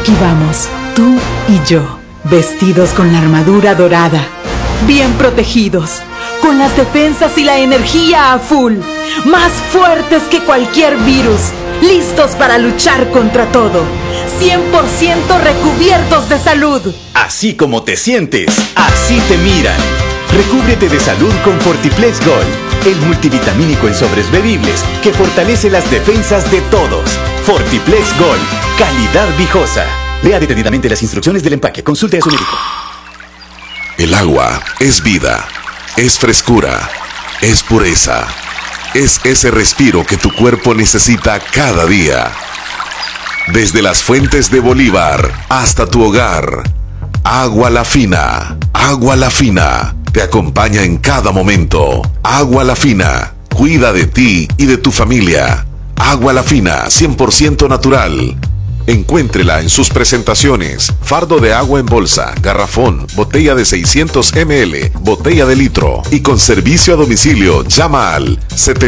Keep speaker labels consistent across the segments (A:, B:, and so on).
A: Aquí vamos, tú y yo, vestidos con la armadura dorada, bien protegidos, con las defensas y la energía a full, más fuertes que cualquier virus, listos para luchar contra todo, 100% recubiertos de salud.
B: Así como te sientes, así te miran. Recúbrete de salud con Fortiplex Gold, el multivitamínico en sobres bebibles que fortalece las defensas de todos. Fortiplex Gold, calidad viejosa. Lea detenidamente las instrucciones del empaque. Consulte a su médico.
C: El agua es vida, es frescura, es pureza. Es ese respiro que tu cuerpo necesita cada día. Desde las fuentes de Bolívar hasta tu hogar. Agua La Fina. Agua La Fina. Te acompaña en cada momento. Agua La Fina. Cuida de ti y de tu familia. Agua La Fina, 100% natural. Encuéntrela en sus presentaciones: fardo de agua en bolsa, garrafón, botella de 600 ml, botella de litro. Y con servicio a domicilio, llama al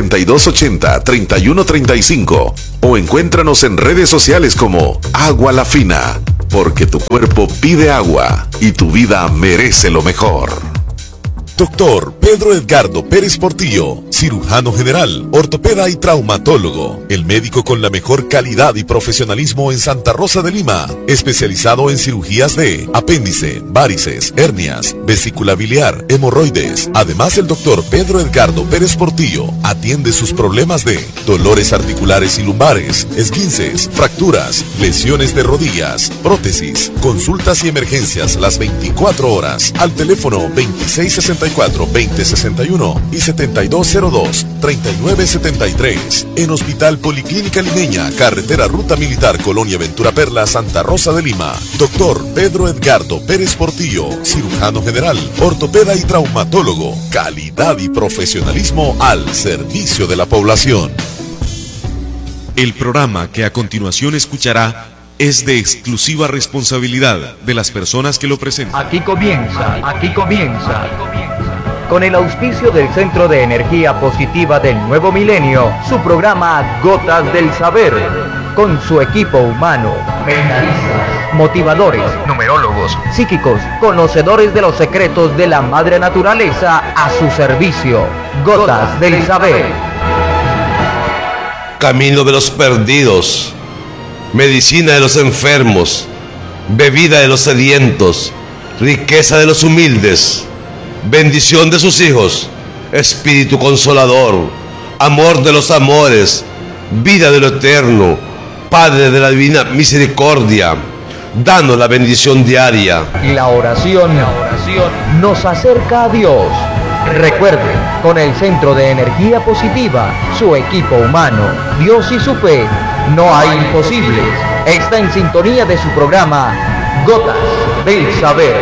C: 7280-3135 o encuéntranos en redes sociales como Agua La Fina, porque tu cuerpo pide agua y tu vida merece lo mejor. Doctor Pedro Edgardo Pérez Portillo, cirujano general, ortopeda y traumatólogo, el médico con la mejor calidad y profesionalismo en Santa Rosa de Lima, especializado en cirugías de apéndice, varices, hernias, vesícula biliar, hemorroides. Además, el doctor Pedro Edgardo Pérez Portillo atiende sus problemas de dolores articulares y lumbares, esguinces, fracturas, lesiones de rodillas, prótesis, consultas y emergencias las 24 horas al teléfono 2664-2061 y 7202-3973. En Hospital Policlínica Limeña, Carretera Ruta Militar, Colonia Ventura Perla, Santa Rosa de Lima. Doctor Pedro Edgardo Pérez Portillo, cirujano general, ortopeda y traumatólogo. Calidad y profesionalismo al servicio de la población.
D: El programa que a continuación escuchará es de exclusiva responsabilidad de las personas que lo presentan.
E: Aquí comienza, con el auspicio del Centro de Energía Positiva del Nuevo Milenio, su programa Gotas del Saber, con su equipo humano, mentalistas, motivadores, numerólogos, psíquicos, conocedores de los secretos de la madre naturaleza a su servicio. Gotas del Saber.
F: Camino de los perdidos, medicina de los enfermos, bebida de los sedientos, riqueza de los humildes, bendición de sus hijos, espíritu consolador, amor de los amores, vida de lo eterno, Padre de la divina misericordia, danos la bendición diaria.
E: La oración nos acerca a Dios. Recuerden, con el Centro de Energía Positiva, su equipo humano, Dios y su fe, no hay imposibles. Está en sintonía de su programa Gotas del Saber.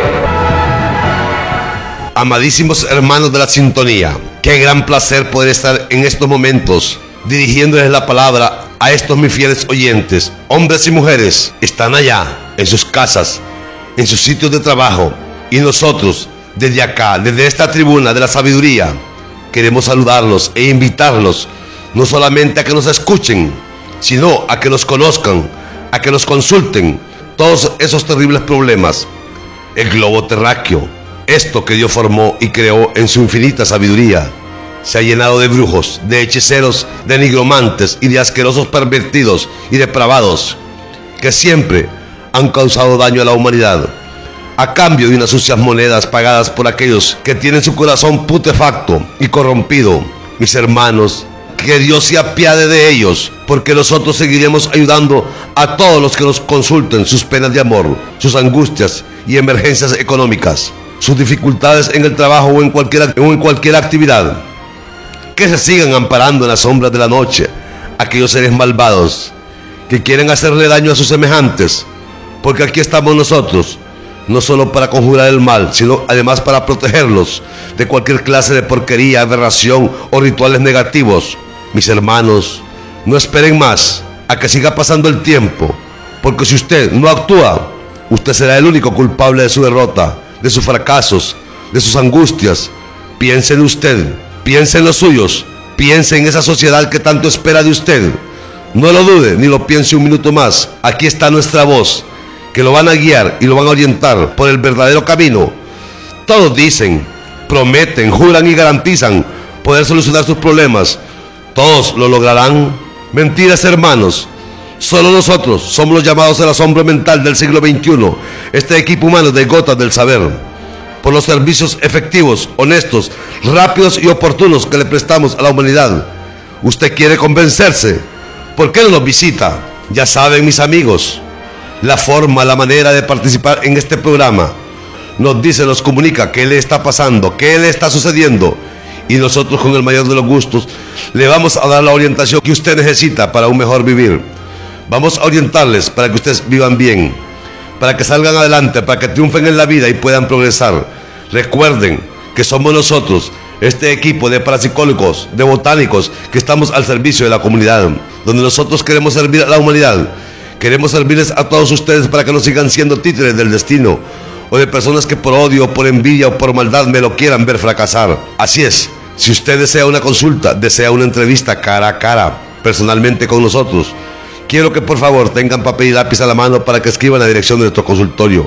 F: Amadísimos hermanos de la sintonía, qué gran placer poder estar en estos momentos dirigiéndoles la palabra a estos mis fieles oyentes. Hombres y mujeres están allá, en sus casas, en sus sitios de trabajo, y nosotros, desde acá, desde esta tribuna de la sabiduría, queremos saludarlos e invitarlos, no solamente a que nos escuchen, sino a que nos conozcan, a que nos consulten todos esos terribles problemas. El globo terráqueo, esto que Dios formó y creó en su infinita sabiduría, se ha llenado de brujos, de hechiceros, de nigromantes y de asquerosos pervertidos y depravados que siempre han causado daño a la humanidad, a cambio de unas sucias monedas pagadas por aquellos que tienen su corazón putefacto y corrompido. Mis hermanos, que Dios se apiade de ellos, porque nosotros seguiremos ayudando a todos los que nos consulten sus penas de amor, sus angustias y emergencias económicas, sus dificultades en el trabajo o en cualquier actividad. Que se sigan amparando en las sombras de la noche aquellos seres malvados que quieren hacerle daño a sus semejantes, porque aquí estamos nosotros, no solo para conjurar el mal, sino además para protegerlos de cualquier clase de porquería, aberración o rituales negativos. Mis hermanos, no esperen más a que siga pasando el tiempo, porque si usted no actúa, usted será el único culpable de su derrota, de sus fracasos, de sus angustias. Piense en usted, piense en los suyos, piense en esa sociedad que tanto espera de usted. No lo dude ni lo piense un minuto más. Aquí está nuestra voz, que lo van a guiar y lo van a orientar por el verdadero camino. Todos dicen, prometen, juran y garantizan poder solucionar sus problemas. ¿Todos lo lograrán? Mentiras, hermanos. Solo nosotros somos los llamados al asombro mental del siglo XXI, este equipo humano de Gotas del Saber, por los servicios efectivos, honestos, rápidos y oportunos que le prestamos a la humanidad. ¿Usted quiere convencerse? ¿Por qué no nos visita? Ya saben, mis amigos, la forma, la manera de participar en este programa. Nos dice, nos comunica qué le está pasando, qué le está sucediendo, y nosotros con el mayor de los gustos le vamos a dar la orientación que usted necesita para un mejor vivir. Vamos a orientarles para que ustedes vivan bien, para que salgan adelante, para que triunfen en la vida y puedan progresar. Recuerden que somos nosotros, este equipo de parapsicólogos, de botánicos, que estamos al servicio de la comunidad, donde nosotros queremos servir a la humanidad. Queremos servirles a todos ustedes para que no sigan siendo títeres del destino, o de personas que por odio, por envidia o por maldad me lo quieran ver fracasar. Así es, si usted desea una consulta, desea una entrevista cara a cara, personalmente con nosotros, quiero que por favor tengan papel y lápiz a la mano para que escriban la dirección de nuestro consultorio.